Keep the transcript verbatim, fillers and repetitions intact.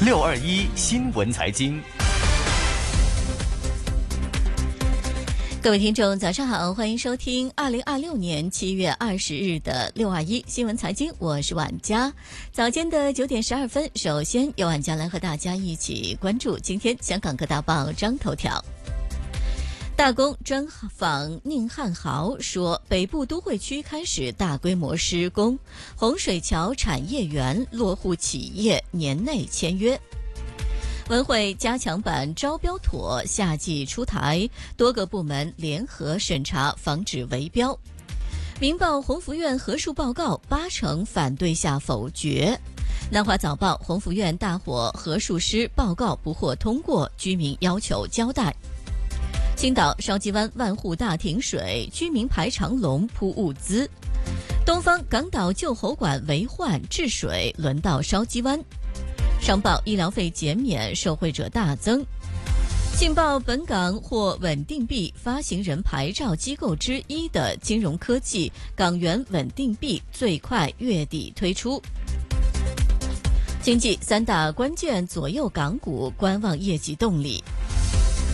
六二一新闻财经。 各位听众早上好，欢迎收听二零二六年七月二十日的六二一新闻财经，我是婉佳。早间的九点十二分，首先由婉佳来和大家一起关注今天香港各大报章头条。大公专访宁汉豪说，北部都会区开始大规模施工，洪水桥产业园落户企业年内签约。文汇加强版招标妥夏季出台，多个部门联合审查，防止围标。民报宏福院核数报告八成反对下否决。南华早报宏福院大火核数师报告不获通过，居民要求交代。青岛筲箕湾万户大停水，居民排长龙铺物资。东方港岛旧喉管为患治水，轮到筲箕湾。商报医疗费减免，受惠者大增。信报本港获稳定币发行人牌照机构之一的金融科技港元稳定币最快月底推出。经济三大关键左右港股观望业绩动力。